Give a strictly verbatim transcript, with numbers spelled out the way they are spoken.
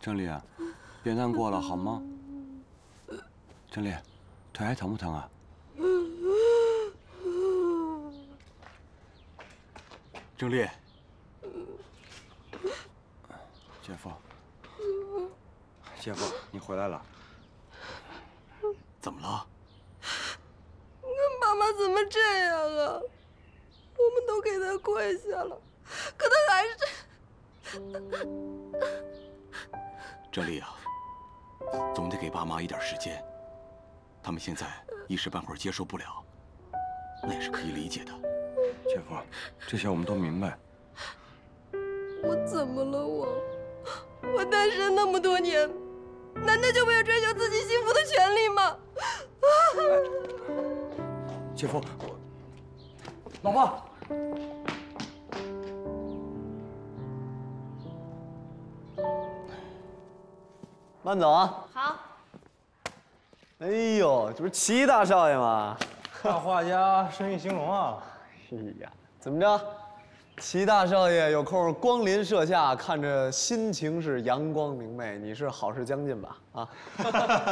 郑丽，别难过了好吗？郑丽，腿还疼不疼啊？郑丽，姐夫，姐夫，你回来了。 怎么了？ 妈妈怎么这样啊？我们都给他跪下了，可他还是…… 郑丽啊，总得给爸妈一点时间。他们现在一时半会儿接受不了，那也是可以理解的。 姐夫，这些我们都明白。 我怎么了？我我单身那么多年，难道就没有追求自己幸福的权利吗？ 姐夫，我老婆。 慢走啊！ 好。 哎呦，这不是齐大少爷吗？ 大画家，生意兴隆啊！ 哎呀，怎么着？齐大少爷有空光临舍下，看着心情是阳光明媚，你是好事将近吧？啊！